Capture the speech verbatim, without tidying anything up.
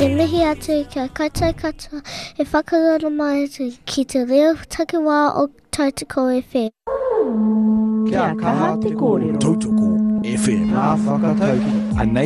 E mihi atu kia kaitai katoa e whakarana mai atu ki te reo takiwā o Tautoko F M. Kia kaha te kōrero. Tautoko F M. Nā whakatauki.